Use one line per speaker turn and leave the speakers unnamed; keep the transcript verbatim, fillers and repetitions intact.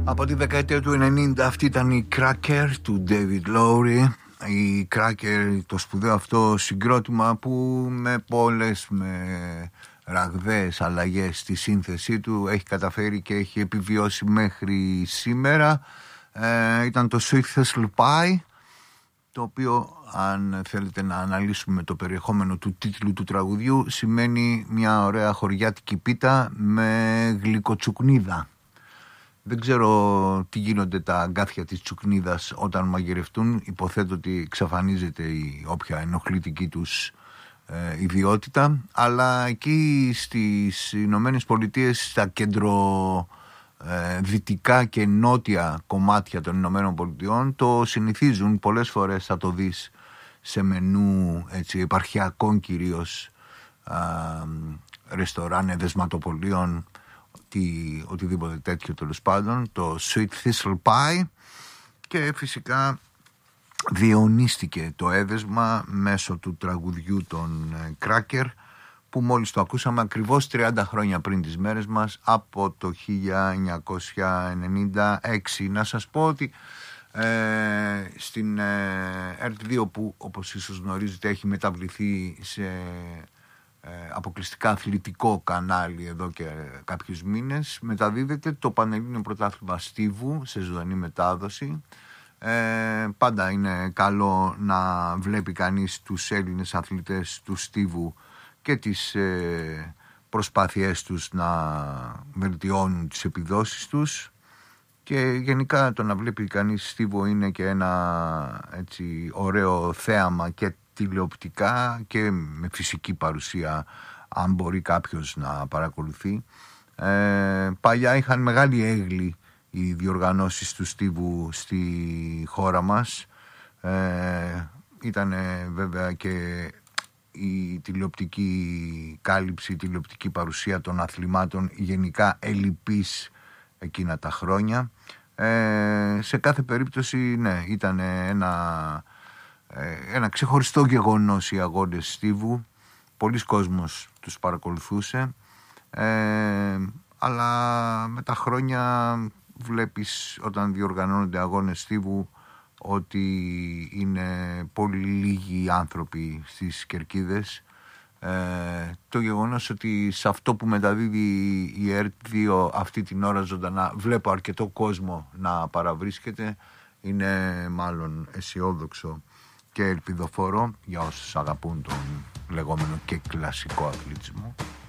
Από τη δεκαετία του ενενήντα αυτή ήταν η Cracker του David Lowry. Η Cracker, το σπουδαίο αυτό συγκρότημα που με πολλές με ραγδαίες αλλαγές στη σύνθεσή του έχει καταφέρει και έχει επιβιώσει μέχρι σήμερα. Ε, ήταν το Sweet Thistle Pie, το οποίο, αν θέλετε να αναλύσουμε το περιεχόμενο του τίτλου του τραγουδιού, σημαίνει μια ωραία χωριάτικη πίτα με γλυκοτσουκνίδα. Δεν ξέρω τι γίνονται τα αγκάθια της τσουκνίδας όταν μαγειρευτούν. Υποθέτω ότι εξαφανίζεται η όποια ενοχλητική τους ε, ιδιότητα. Αλλά εκεί στις Ηνωμένες Πολιτείες, στα κέντρο ε, δυτικά και νότια κομμάτια των Ηνωμένων Πολιτειών, το συνηθίζουν. Πολλές φορές θα το δεις σε μενού έτσι, επαρχιακών κυρίως α, ρεστοράνε δεσματοπολίων, οτιδήποτε τέτοιο τέλος πάντων, το Sweet Thistle Pie, και φυσικά διαιωνίστηκε το έδεσμα μέσω του τραγουδιού των Cracker, που μόλις το ακούσαμε ακριβώς τριάντα χρόνια πριν τις μέρες μας, από το χίλια εννιακόσια ενενήντα έξι. Να σας πω ότι ε, στην ε, ερ τι δύο, που όπως ίσως γνωρίζετε έχει μεταβληθεί σε αποκλειστικά αθλητικό κανάλι εδώ και κάποιους μήνες, μεταδίδεται το Πανελλήνιο Πρωτάθλημα Στίβου σε ζωντανή μετάδοση. Ε, πάντα είναι καλό να βλέπει κανείς τους Έλληνες αθλητές του Στίβου και τις ε, προσπάθειές τους να βελτιώνουν τις επιδόσεις τους, και γενικά το να βλέπει κανείς Στίβο είναι και ένα έτσι ωραίο θέαμα και τηλεοπτικά και με φυσική παρουσία, αν μπορεί κάποιος να παρακολουθεί. Ε, παλιά είχαν μεγάλη έγκλη οι διοργανώσεις του Στίβου στη χώρα μας. Ε, ήταν βέβαια και η τηλεοπτική κάλυψη, η τηλεοπτική παρουσία των αθλημάτων γενικά ελλειπής εκείνα τα χρόνια. Ε, σε κάθε περίπτωση, ναι, ήταν ένα... ένα ξεχωριστό γεγονός οι αγώνες Στίβου. Πολλοί κόσμος τους παρακολουθούσε, ε, αλλά με τα χρόνια βλέπεις όταν διοργανώνονται αγώνες Στίβου ότι είναι πολύ λίγοι άνθρωποι στις κερκίδες. Ε, το γεγονός ότι σε αυτό που μεταδίδει η ερ τι δύο αυτή την ώρα ζωντανά βλέπω αρκετό κόσμο να παραβρίσκεται είναι μάλλον αισιόδοξο και ελπιδοφόρο για όσους αγαπούν τον λεγόμενο και κλασικό αθλητισμό.